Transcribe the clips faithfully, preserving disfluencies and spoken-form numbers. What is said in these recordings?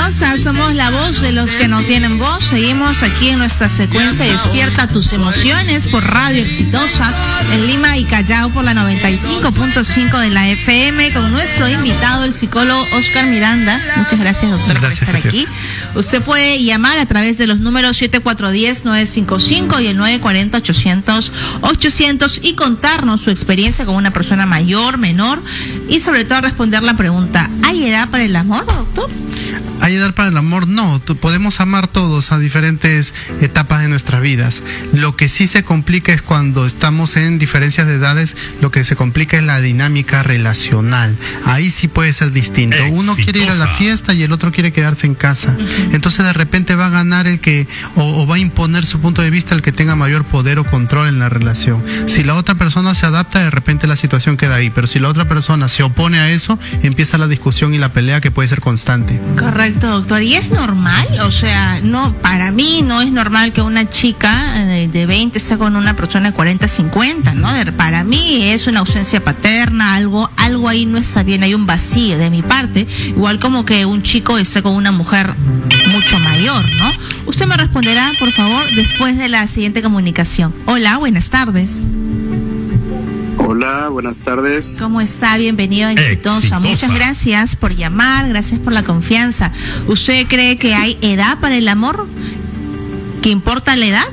Exitosa, somos la voz de los que no tienen voz. Seguimos aquí en nuestra secuencia Despierta tus emociones por Radio Exitosa en Lima y Callao por la noventa y cinco punto cinco de la F M con nuestro invitado, el psicólogo Oscar Miranda. Muchas gracias, doctor, Gracias, por estar aquí. Usted puede llamar a través de los números siete cuatro uno cero nueve cinco cinco y el nueve cuatro cero ochocientos ochocientos y contarnos su experiencia con una persona mayor, menor y sobre todo responder la pregunta: ¿hay edad para el amor, doctor? ¿Hay edad para el amor? No, podemos amar todos a diferentes etapas de nuestras vidas. Lo que sí se complica es cuando estamos en diferencias de edades, lo que se complica es la dinámica relacional. Ahí sí puede ser distinto. Exitosa. Uno quiere ir a la fiesta y el otro quiere quedarse en casa. Uh-huh. Entonces de repente va a ganar el que, o, o va a imponer su punto de vista el que tenga mayor poder o control en la relación. Si la otra persona se adapta, de repente la situación queda ahí. Pero si la otra persona se opone a eso, empieza la discusión y la pelea que puede ser constante. Correcto, doctor. ¿Y es normal? O sea, no, para mí no es normal que una chica de, de veinte esté con una persona de cuarenta, cincuenta, ¿no? Para mí es una ausencia paterna, algo, algo ahí no está bien, hay un vacío de mi parte, igual como que un chico esté con una mujer mucho mayor, ¿no? Usted me responderá, por favor, después de la siguiente comunicación. Hola, buenas tardes. Hola, buenas tardes. ¿Cómo está? Bienvenido a Exitosa. Exitosa. Muchas gracias por llamar, gracias por la confianza. ¿Usted cree que hay edad para el amor? ¿Que importa la edad?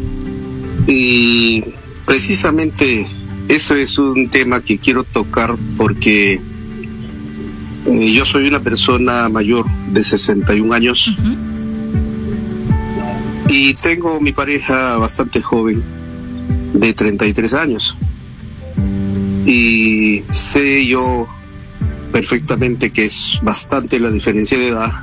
Y precisamente eso es un tema que quiero tocar porque eh, yo soy una persona mayor de sesenta y un años. Uh-huh. Y tengo mi pareja bastante joven de treinta y tres años. Y sé yo perfectamente que es bastante la diferencia de edad,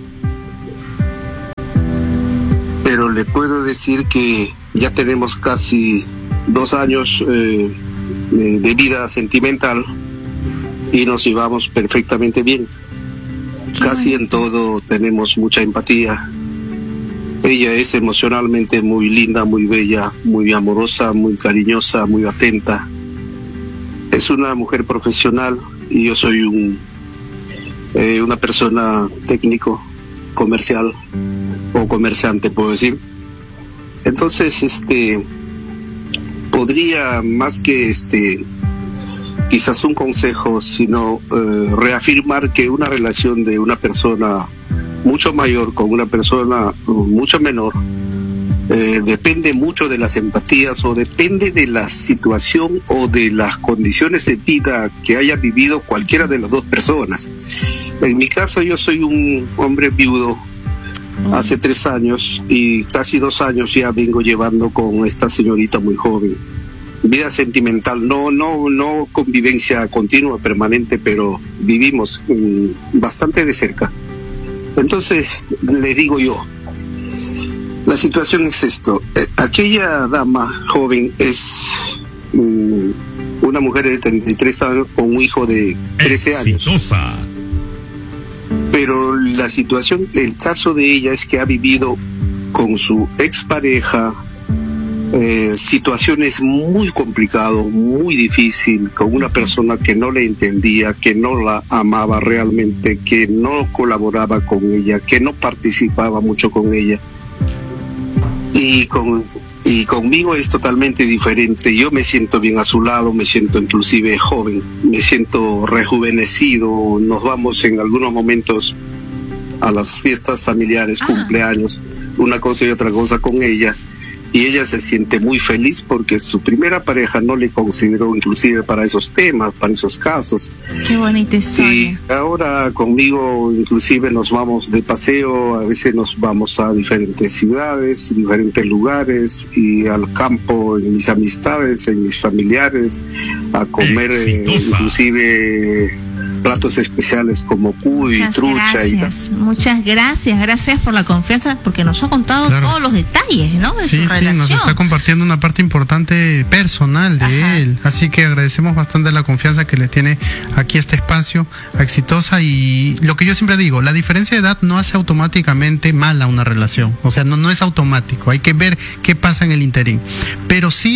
pero le puedo decir que ya tenemos casi dos años eh, de vida sentimental y nos llevamos perfectamente bien. Casi en todo tenemos mucha empatía. Ella es emocionalmente muy linda, muy bella, muy amorosa, muy cariñosa, muy atenta. Es una mujer profesional y yo soy un eh, una persona técnico, comercial o comerciante, puedo decir. Entonces, este, podría más que este, quizás un consejo, sino eh, reafirmar que una relación de una persona mucho mayor con una persona mucho menor Eh, depende mucho de las empatías o depende de la situación o de las condiciones de vida que haya vivido cualquiera de las dos personas. En mi caso, yo soy un hombre viudo hace tres años y casi dos años ya vengo llevando con esta señorita muy joven. Vida sentimental, no, no, no convivencia continua, permanente, pero vivimos um, bastante de cerca. Entonces, le digo yo, la situación es esto. Eh, aquella dama joven es um, una mujer de treinta y tres años con un hijo de trece Exitosa. Años. Pero la situación, el caso de ella es que ha vivido con su expareja eh, situaciones muy complicadas, muy difíciles, con una persona que no le entendía, que no la amaba realmente, que no colaboraba con ella, que no participaba mucho con ella. Y, con, y conmigo es totalmente diferente. Yo me siento bien a su lado, me siento inclusive joven, me siento rejuvenecido. Nos vamos en algunos momentos a las fiestas familiares, ah. cumpleaños, una cosa y otra cosa con ella. Y ella se siente muy feliz porque su primera pareja no le consideró inclusive para esos temas, para esos casos. Qué bonita historia. Y ahora conmigo inclusive nos vamos de paseo, a veces nos vamos a diferentes ciudades, diferentes lugares y al campo, en mis amistades, en mis familiares, a comer eh, inclusive platos especiales como cuy, trucha y tal. Muchas gracias, gracias por la confianza, porque nos ha contado claro. todos los detalles, ¿no? De sí, su sí, relación. Nos está compartiendo una parte importante personal de Ajá. él, así que agradecemos bastante la confianza que le tiene aquí este espacio a Exitosa. Y lo que yo siempre digo, la diferencia de edad no hace automáticamente mala una relación, o sea, no, no es automático, hay que ver qué pasa en el interín, pero sí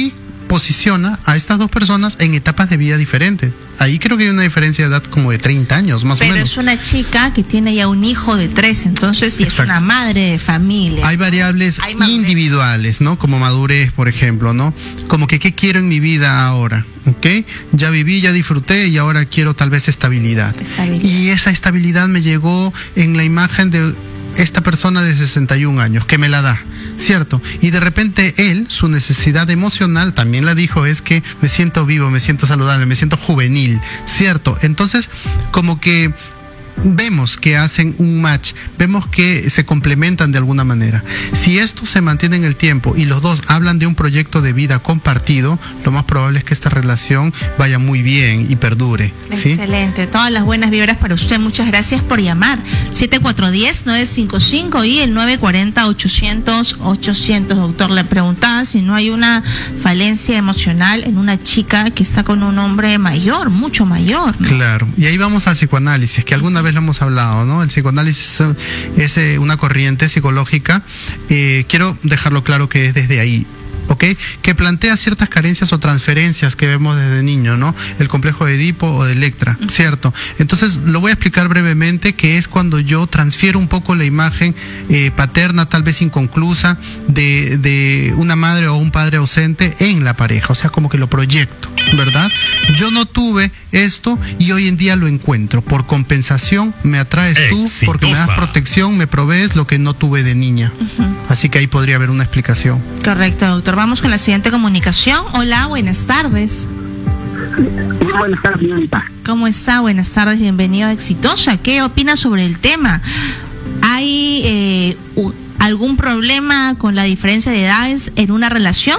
posiciona a estas dos personas en etapas de vida diferentes. Ahí creo que hay una diferencia de edad como de treinta años, más Pero o menos. es una chica que tiene ya un hijo de tres, entonces y es una madre de familia. Hay variables Hay madurez. individuales, ¿no? Como madurez, por ejemplo, ¿no? Como que qué quiero en mi vida ahora, ¿ok? Ya viví, ya disfruté y ahora quiero tal vez estabilidad. Estabilidad. Y esa estabilidad me llegó en la imagen de esta persona de sesenta y un años, que me la da, ¿cierto? Y de repente él, su necesidad emocional, también la dijo, es que me siento vivo, me siento saludable, me siento juvenil, ¿cierto? Entonces, como que vemos que hacen un match, vemos que se complementan de alguna manera. Si esto se mantiene en el tiempo y los dos hablan de un proyecto de vida compartido, lo más probable es que esta relación vaya muy bien y perdure, ¿sí? Excelente, todas las buenas vibras para usted, muchas gracias por llamar. siete cuatro uno cero, nueve cinco cinco y el nueve cuatro cero, ochocientos, ochocientos. Doctor, le preguntaba si no hay una falencia emocional en una chica que está con un hombre mayor, mucho mayor, ¿no? Claro, y ahí vamos al psicoanálisis, que alguna vez lo hemos hablado, ¿no? El psicoanálisis es eh, una corriente psicológica, eh, quiero dejarlo claro que es desde ahí, ¿ok? Que plantea ciertas carencias o transferencias que vemos desde niño, ¿no? El complejo de Edipo o de Electra, ¿cierto? Entonces, lo voy a explicar brevemente, que es cuando yo transfiero un poco la imagen eh, paterna, tal vez inconclusa, de, de una madre o un padre ausente en la pareja, o sea, como que lo proyecto, ¿verdad? Yo no tuve esto y hoy en día lo encuentro. Por compensación, me atraes tú, Exitosa. porque me das protección, me provees lo que no tuve de niña. Uh-huh. Así que ahí podría haber una explicación. Correcto, doctor. Vamos con la siguiente comunicación. Hola, buenas tardes. Muy buenas tardes, señorita. ¿Cómo está? Buenas tardes, bienvenido a Exitosa. ¿Qué opina sobre el tema? ¿Hay eh, u- algún problema con la diferencia de edades en una relación?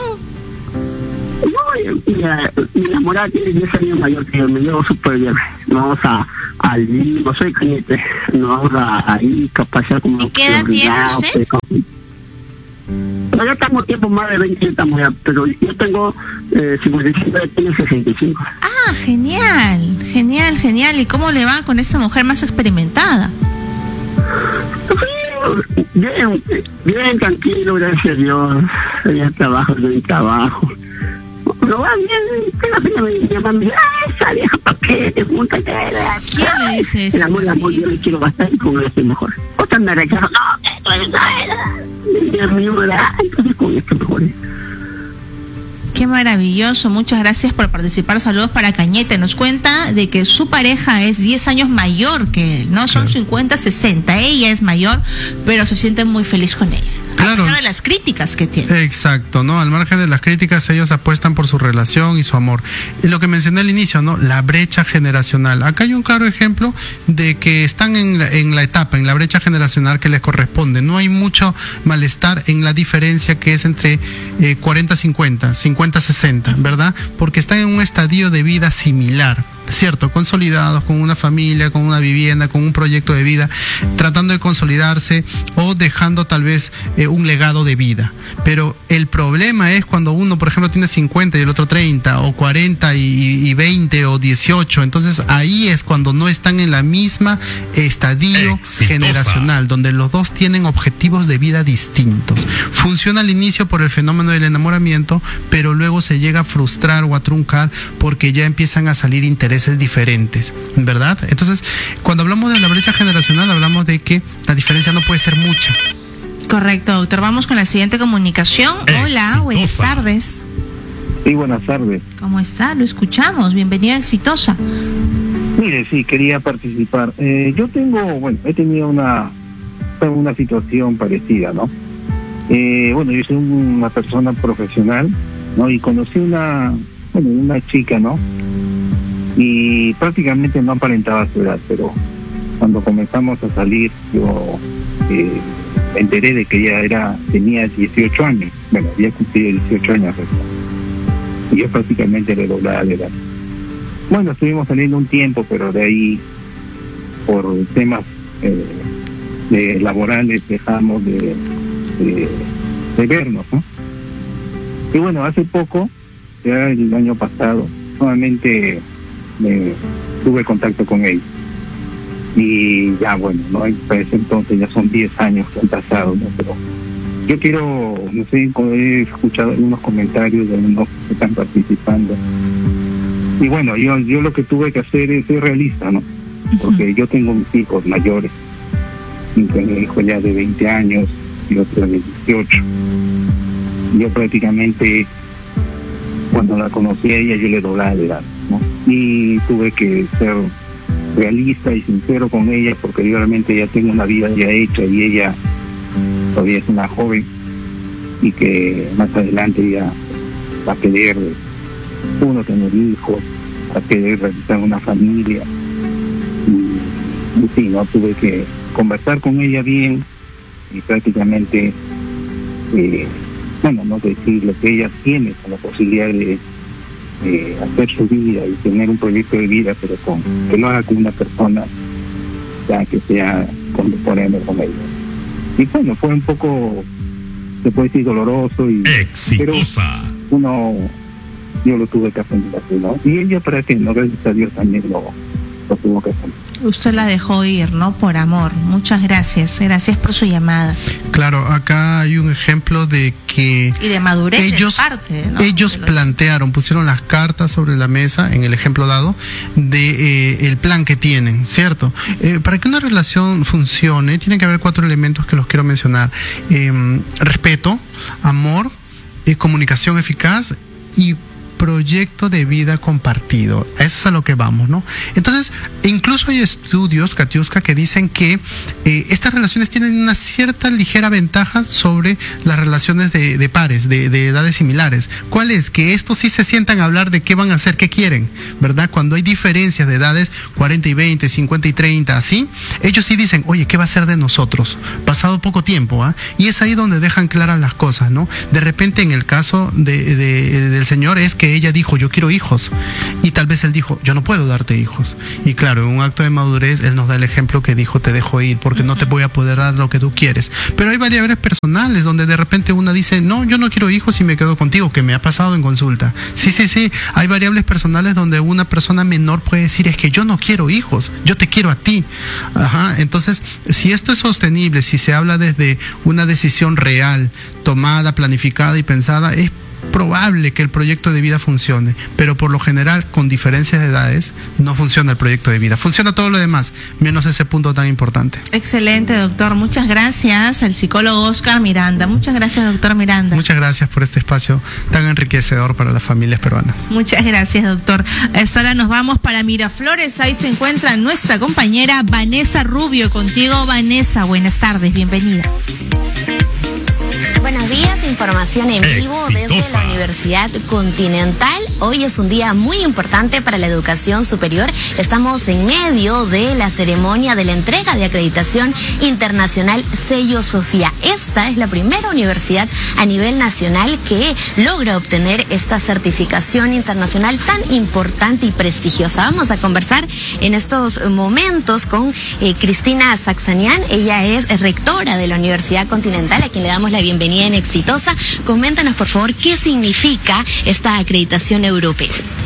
No, mira, mi enamorada tiene diez años mayor que yo, me llevo súper bien. Nos vamos a, al no soy cañete, nos vamos a, a ir a pasear como... ¿Y qué edad tiene usted? Pero ya estamos tiempo más de veinte, estamos ya, pero yo tengo eh, cincuenta y cinco, ella tiene sesenta y cinco. Ah, genial, genial, genial. ¿Y cómo le va con esa mujer más experimentada? Sí, bien, bien, tranquilo, gracias a Dios. Ella trabaja, yo mi trabajo. Pero va bien, que la pena me llama, me dice, ¡ah, esa vieja paquete, junta que era! ¿Quién le dice eso? El amor, el amor, yo le quiero bastante y con él estoy mejor. Otra me rechaza, no, esto es nada. Dios mío, ¿verdad? Entonces con esto mejor. Qué maravilloso, muchas gracias por participar. Saludos para Cañete. Nos cuenta de que su pareja es diez años mayor que él, ¿no? Son Claro. cincuenta, sesenta. Ella es mayor, pero se siente muy feliz con ella. Claro. A pesar de las críticas que tiene. Exacto, ¿no? Al margen de las críticas, ellos apuestan por su relación y su amor. Y lo que mencioné al inicio, ¿no? La brecha generacional. Acá hay un claro ejemplo de que están en la, en la etapa, en la brecha generacional que les corresponde. No hay mucho malestar en la diferencia que es entre eh, cuarenta cincuenta, cincuenta sesenta, ¿verdad? Porque están en un estadio de vida similar. Cierto, consolidados con una familia, con una vivienda, con un proyecto de vida, tratando de consolidarse o dejando tal vez eh, un legado de vida. Pero el problema es cuando uno, por ejemplo, tiene cincuenta y el otro treinta, o cuarenta y, y veinte o dieciocho. Entonces ahí es cuando no están en la misma estadio Exitosa. generacional, donde los dos tienen objetivos de vida distintos. Funciona al inicio por el fenómeno del enamoramiento, pero luego se llega a frustrar o a truncar porque ya empiezan a salir intereses diferentes, ¿verdad? Entonces, cuando hablamos de la brecha generacional, hablamos de que la diferencia no puede ser mucha. Correcto, doctor. Vamos con la siguiente comunicación. Hola, Exitosa. buenas tardes. Sí, buenas tardes. ¿Cómo está? Lo escuchamos. Bienvenido a Exitosa. Mire, sí, quería participar. Eh, yo tengo, bueno, he tenido una, una situación parecida, ¿no? Eh, bueno, yo soy una persona profesional, ¿no? Y conocí una, bueno, una chica, ¿no? Y prácticamente no aparentaba su edad, pero cuando comenzamos a salir, yo eh, me enteré de que ella era, tenía dieciocho años. Bueno, había cumplido dieciocho años. Y yo prácticamente le doblaba de edad. Bueno, estuvimos saliendo un tiempo, pero de ahí, por temas eh, de laborales, dejamos de, de, de vernos, ¿no? Y bueno, hace poco, ya el año pasado, nuevamente me, tuve contacto con ella. Y ya, bueno, ¿no? Para ese entonces ya son diez años que han pasado, ¿no? Pero yo quiero, no sé, he escuchado algunos comentarios de algunos que están participando. Y bueno, yo yo lo que tuve que hacer es ser realista, ¿no? Porque uh-huh. yo tengo mis hijos mayores. Tengo un hijo ya de veinte años y otro de dieciocho. Yo prácticamente, cuando la conocí a ella, yo le doblaba la edad, ¿no? Y tuve que ser realista y sincero con ella, porque yo realmente ya tengo una vida ya hecha y ella todavía es una joven y que más adelante ya va a querer uno tener hijos, va a querer realizar una familia. Y, y sí, no tuve que conversar con ella bien y prácticamente eh, bueno, no decir lo que ella tiene con la posibilidad de eh, hacer su vida y tener un proyecto de vida, pero con que lo haga con una persona ya que sea contemporánea con ella. Y bueno, fue un poco, se puede decir, doloroso y exitosa. Pero uno, yo lo tuve que aprender así, ¿no? Y ella, para que no, gracias a Dios, también lo, lo tuvo que aprender. Usted la dejó ir, ¿no? Por amor. Muchas gracias. Gracias por su llamada. Claro, acá hay un ejemplo de que y de madurez ellos, de parte, ¿no? ellos plantearon, pusieron las cartas sobre la mesa, en el ejemplo dado, de eh, el plan que tienen, ¿cierto? Eh, para que una relación funcione, tiene que haber cuatro elementos que los quiero mencionar. Eh, respeto, amor, eh, comunicación eficaz y proyecto de vida compartido. Eso es a lo que vamos, ¿no? Entonces, incluso hay estudios, Katiuska, que dicen que eh, estas relaciones tienen una cierta ligera ventaja sobre las relaciones de, de pares, de, de edades similares. ¿Cuál es? Que estos sí se sientan a hablar de qué van a hacer, qué quieren, ¿verdad? Cuando hay diferencias de edades, cuarenta y veinte, cincuenta y treinta, así, ellos sí dicen, oye, ¿qué va a ser de nosotros? Pasado poco tiempo, ¿ah? ¿eh? Y es ahí donde dejan claras las cosas, ¿no? De repente, en el caso de, de, del señor, es que ella dijo, yo quiero hijos, y tal vez él dijo, yo no puedo darte hijos, y claro, en un acto de madurez él nos da el ejemplo que dijo, te dejo ir porque uh-huh. no te voy a poder dar lo que tú quieres. Pero hay variables personales donde de repente una dice, no, yo no quiero hijos y me quedo contigo, que me ha pasado en consulta. Sí, sí, sí, hay variables personales donde una persona menor puede decir, es que yo no quiero hijos, yo te quiero a ti. Ajá. Entonces, si esto es sostenible, si se habla desde una decisión real, tomada, planificada y pensada, es probable que el proyecto de vida funcione, pero por lo general, con diferencias de edades, no funciona el proyecto de vida. Funciona todo lo demás, menos ese punto tan importante. Excelente, doctor. Muchas gracias al psicólogo Oscar Miranda. Muchas gracias, doctor Miranda. Muchas gracias por este espacio tan enriquecedor para las familias peruanas. Muchas gracias, doctor. A esta hora nos vamos para Miraflores. Ahí se encuentra nuestra compañera Vanessa Rubio. Contigo, Vanessa. Buenas tardes, bienvenida. Buenos días, información en vivo Exitosa. Desde la Universidad Continental. Hoy es un día muy importante para la educación superior. Estamos en medio de la ceremonia de la entrega de acreditación internacional Sello Sofía. Esta es la primera universidad a nivel nacional que logra obtener esta certificación internacional tan importante y prestigiosa. Vamos a conversar en estos momentos con eh, Cristina Saxanian. Ella es rectora de la Universidad Continental, a quien le damos la bienvenida en Exitosa. Coméntanos, por favor, qué significa esta acreditación europea.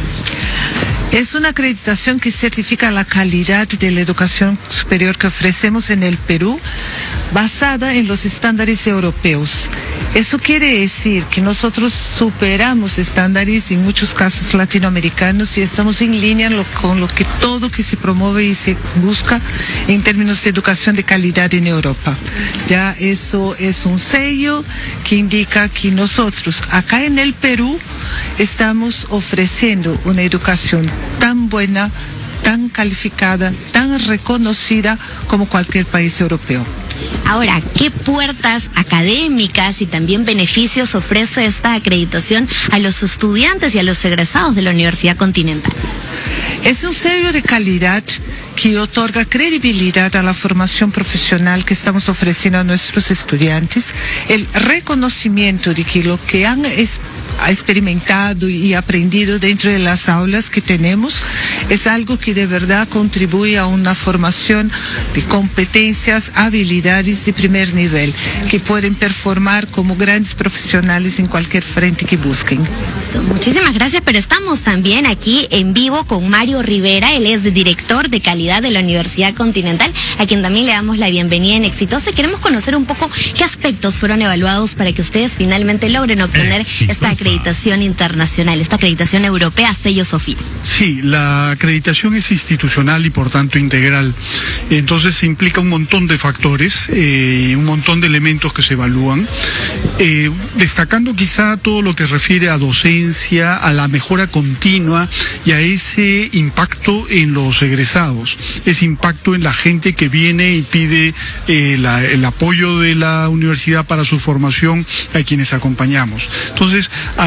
Es una acreditación que certifica la calidad de la educación superior que ofrecemos en el Perú, basada en los estándares europeos. Eso quiere decir que nosotros superamos estándares, en muchos casos latinoamericanos, y estamos en línea lo, con lo que todo que se promueve y se busca en términos de educación de calidad en Europa. Ya eso es un sello que indica que nosotros acá en el Perú estamos ofreciendo una educación tan buena, tan calificada, tan reconocida como cualquier país europeo. Ahora, ¿qué puertas académicas y también beneficios ofrece esta acreditación a los estudiantes y a los egresados de la Universidad Continental? Es un sello de calidad que otorga credibilidad a la formación profesional que estamos ofreciendo a nuestros estudiantes, el reconocimiento de que lo que han es, ha experimentado y aprendido dentro de las aulas que tenemos Es algo que de verdad contribuye a una formación de competencias, habilidades de primer nivel, que pueden performar como grandes profesionales en cualquier frente que busquen. Muchísimas gracias, pero estamos también aquí en vivo con Mario Rivera, él es director de calidad de la Universidad Continental, a quien también le damos la bienvenida en Exitosa. Queremos conocer un poco qué aspectos fueron evaluados para que ustedes finalmente logren obtener Exitosa. Esta acreditación internacional, esta acreditación europea sello Sofía. Sí, la acreditación es institucional y por tanto integral. Entonces implica un montón de factores, eh, un montón de elementos que se evalúan, eh, destacando quizá todo lo que refiere a docencia, a la mejora continua y a ese impacto en los egresados, ese impacto en la gente que viene y pide eh, la, el apoyo de la universidad para su formación, a quienes acompañamos. Entonces, a,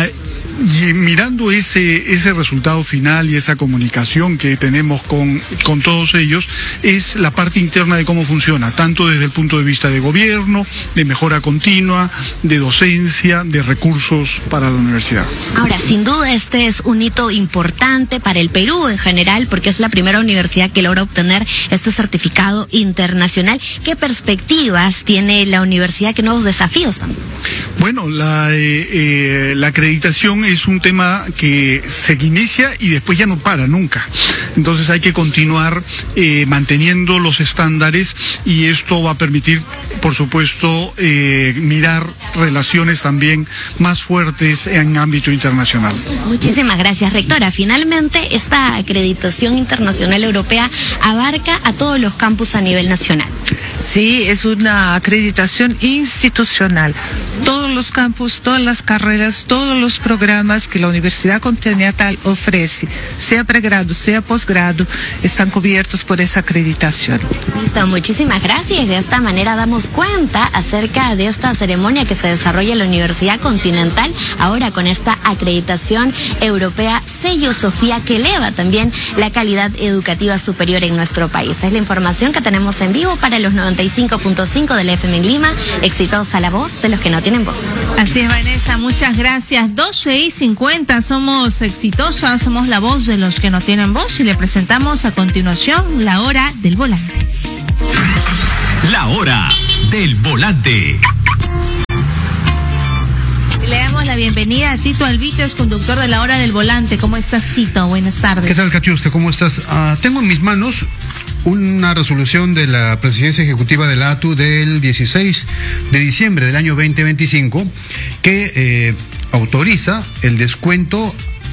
y mirando ese ese resultado final y esa comunicación que tenemos con, con todos ellos, es la parte interna de cómo funciona, tanto desde el punto de vista de gobierno, de mejora continua, de docencia, de recursos para la universidad. Ahora, sin duda este es un hito importante para el Perú en general, porque es la primera universidad que logra obtener este certificado internacional. ¿Qué perspectivas tiene la universidad? ¿Qué nuevos desafíos también? Bueno, la, eh, eh, la acreditación es un tema que se inicia y después ya no para nunca. Entonces hay que continuar eh, manteniendo los estándares, y esto va a permitir, por supuesto, eh, mirar relaciones también más fuertes en ámbito internacional. Muchísimas gracias, rectora. Finalmente, esta acreditación internacional europea abarca a todos los campus a nivel nacional. Sí, es una acreditación institucional. Todos los campus, todas las carreras, todos los programas que la Universidad Continental ofrece, sea pregrado, sea posgrado, están cubiertos por esa acreditación. Listo, muchísimas gracias. De esta manera damos cuenta acerca de esta ceremonia que se desarrolla en la Universidad Continental, ahora con esta acreditación europea sello Sofía, que eleva también la calidad educativa superior en nuestro país. Es la información que tenemos en vivo para los noventa y cinco punto cinco de la F M en Lima. Exitosa, la voz de los que no tienen voz. Así es, Vanessa, muchas gracias. doce y cincuenta, somos Exitosas, somos la voz de los que no tienen voz, y le presentamos a continuación la hora del volante. La hora del volante. Le damos la bienvenida a Tito Alvites, conductor de la hora del volante. ¿Cómo estás, Tito? Buenas tardes. ¿Qué tal, Catiusca? ¿Cómo estás? Uh, tengo en mis manos una resolución de la Presidencia Ejecutiva de la A T U del dieciséis de diciembre del año veinte veinticinco que eh, autoriza el descuento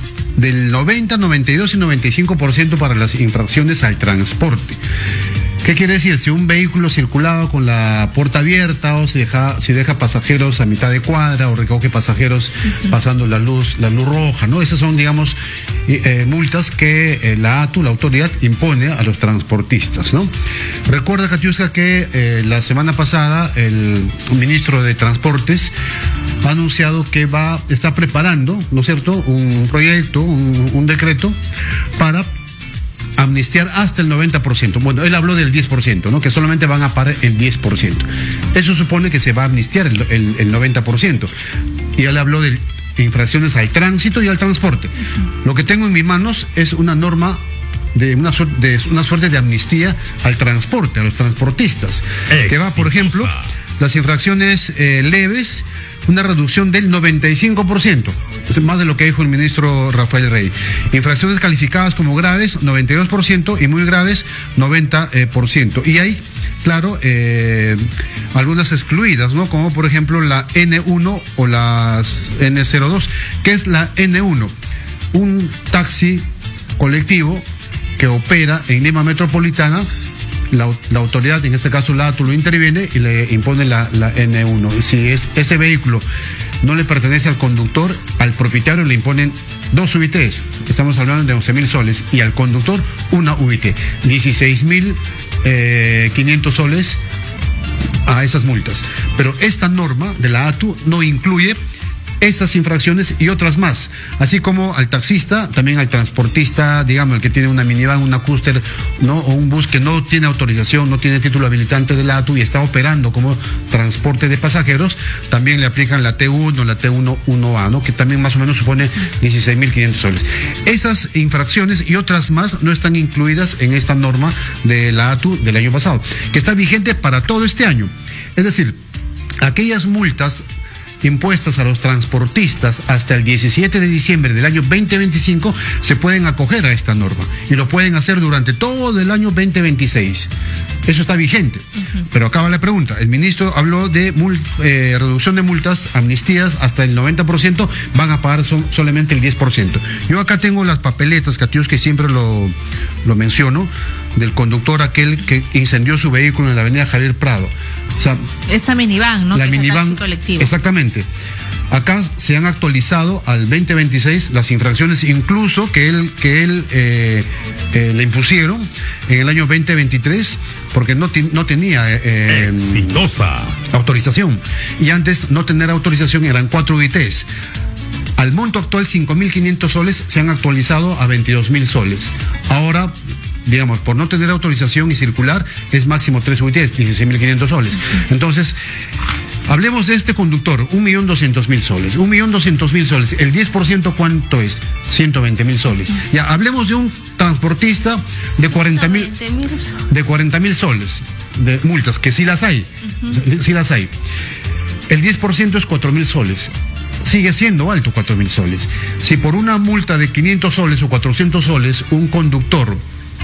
del noventa, noventa y dos y noventa y cinco por ciento para las infracciones al transporte. ¿Qué quiere decir? Si un vehículo circulaba con la puerta abierta, o si deja, si deja pasajeros a mitad de cuadra, o recoge pasajeros uh-huh. pasando la luz, la luz roja, ¿no? Esas son, digamos, eh, multas que eh, la A T U, la autoridad, impone a los transportistas, ¿no? Recuerda, Catiusca, que eh, la semana pasada el ministro de Transportes ha anunciado que va, está preparando, ¿no es cierto?, un proyecto, un, un decreto para amnistiar hasta el noventa por ciento. Bueno, él habló del diez por ciento, ¿no? Que solamente van a pagar el diez por ciento. Eso supone que se va a amnistiar el, el, el noventa por ciento. Y él habló de infracciones al tránsito y al transporte. Lo que tengo en mis manos es una norma de una, de una suerte de amnistía al transporte, a los transportistas. Exitosa. Que va, por ejemplo, las infracciones eh, leves, una reducción del noventa y cinco por ciento, más de lo que dijo el ministro Rafael Rey. Infracciones calificadas como graves, noventa y dos por ciento, y muy graves, noventa por ciento. Y hay, claro, eh, algunas excluidas, ¿no? Como por ejemplo la N uno o las N cero dos. ¿Qué es la N uno? Un taxi colectivo que opera en Lima Metropolitana. La, la autoridad, en este caso la A T U, lo interviene y le impone la, la N uno. Si es, ese vehículo no le pertenece al conductor, al propietario le imponen dos U I Ts. Estamos hablando de once mil soles. Y al conductor, una U I T. dieciséis mil quinientos soles a esas multas. Pero esta norma de la A T U no incluye estas infracciones y otras más, así como al taxista, también al transportista, digamos, el que tiene una minivan, una cúster, ¿no? O un bus que no tiene autorización, no tiene título habilitante de la A T U y está operando como transporte de pasajeros, también le aplican la T uno, la T uno uno A, ¿no? Que también más o menos supone dieciséis mil quinientos soles. Esas infracciones y otras más no están incluidas en esta norma de la A T U del año pasado, que está vigente para todo este año. Es decir, aquellas multas impuestas a los transportistas hasta el diecisiete de diciembre del año veinte veinticinco se pueden acoger a esta norma y lo pueden hacer durante todo el año veinte veintiséis. Eso está vigente. Uh-huh. Pero acaba la pregunta. El ministro habló de mul eh, reducción de multas, amnistías hasta el noventa por ciento, van a pagar son, solamente el diez por ciento. Yo acá tengo las papeletas, Catius, que siempre lo, lo menciono, del conductor aquel que incendió su vehículo en la avenida Javier Prado. O sea, esa minivan, ¿no? La que minivan, es colectivo. Exactamente. Acá se han actualizado al veinte veintiséis las infracciones, incluso que él, que él eh, eh, le impusieron en el año veinte veintitrés, porque no, no tenía eh, Exitosa. autorización. Y antes no tener autorización eran cuatro U I Ts. Al monto actual, cinco mil quinientos soles, se han actualizado a veintidós mil soles. Ahora, digamos, por no tener autorización y circular, es máximo tres U I Ts, dieciséis mil quinientos soles. Entonces, hablemos de este conductor, un millón doscientos mil soles. Un millón doscientos mil soles. El diez por ciento, ¿cuánto es? ciento veinte mil soles. Ya, hablemos de un transportista de cuarenta mil de cuarenta mil soles de multas, que sí las hay. Uh-huh. Sí las hay. El diez por ciento es cuatro mil soles. Sigue siendo alto cuatro mil soles. Si por una multa de quinientos soles o cuatrocientos soles un conductor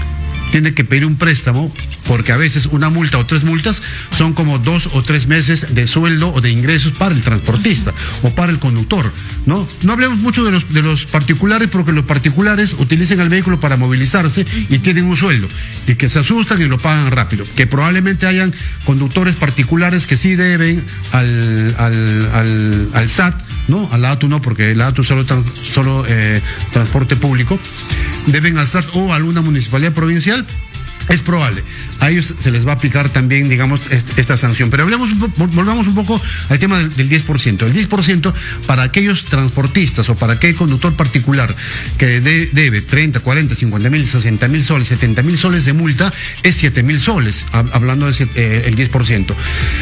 tiene que pedir un préstamo, porque a veces una multa o tres multas son como dos o tres meses de sueldo o de ingresos para el transportista o para el conductor, ¿no? No hablemos mucho de los, de los particulares, porque los particulares utilizan el vehículo para movilizarse y tienen un sueldo, y que se asustan y lo pagan rápido. Que probablemente hayan conductores particulares que sí deben al, al, al, al S A T, ¿no? A la A T U no, porque la A T U solo, trans, solo eh, transporte público, deben al S A T o a alguna municipalidad provincial. Es probable. A ellos se les va a aplicar también, digamos, este, esta sanción. Pero hablemos un poco, volvamos un poco al tema del, del diez por ciento. El diez por ciento para aquellos transportistas o para aquel conductor particular que de, debe treinta, cuarenta, cincuenta mil, sesenta mil soles, setenta mil soles de multa, es siete mil soles, hablando de ese, eh, el diez por ciento.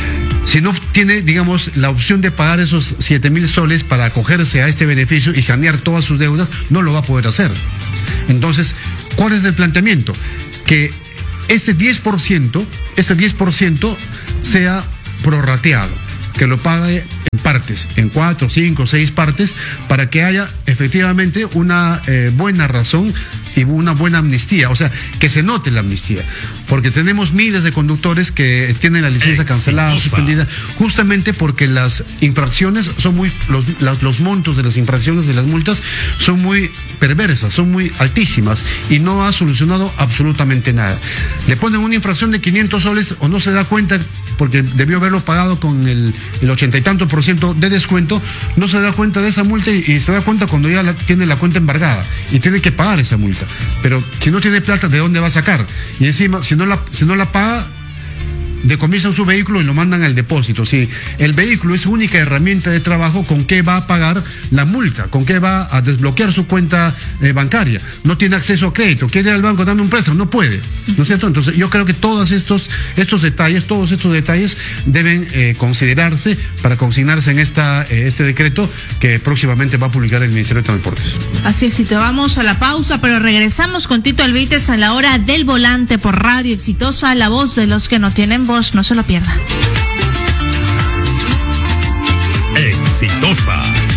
Si no tiene, digamos, la opción de pagar esos siete mil soles para acogerse a este beneficio y sanear todas sus deudas, no lo va a poder hacer. Entonces, ¿cuál es el planteamiento? Que este diez por ciento, este diez por ciento sea prorrateado, que lo pague en partes, en cuatro, cinco, seis partes, para que haya efectivamente una eh, buena razón y una buena amnistía, o sea, que se note la amnistía, porque tenemos miles de conductores que tienen la licencia cancelada, suspendida, justamente porque las infracciones son muy, los, los, los montos de las infracciones, de las multas, son muy perversas, son muy altísimas, y no ha solucionado absolutamente nada. Le ponen una infracción de quinientos soles o no se da cuenta, porque debió haberlo pagado con el, el ochenta y tanto por ciento de descuento, no se da cuenta de esa multa y, y se da cuenta cuando ya la, tiene la cuenta embargada y tiene que pagar esa multa. Pero si no tiene plata, ¿de dónde va a sacar? Y encima, si no la, si no la paga, decomisan su vehículo y lo mandan al depósito. Si el vehículo es única herramienta de trabajo, ¿con qué va a pagar la multa? ¿Con qué va a desbloquear su cuenta eh, bancaria? No tiene acceso a crédito, quiere ir al banco, dame un préstamo, no puede, ¿no es cierto? Entonces yo creo que todos estos, estos detalles, todos estos detalles deben eh, considerarse para consignarse en esta, eh, este decreto que próximamente va a publicar el Ministerio de Transportes. Así es, y te vamos a la pausa, pero regresamos con Tito Alvites a la hora del volante por Radio Exitosa, la voz de los que no tienen voz, no se lo pierda. Exitosa.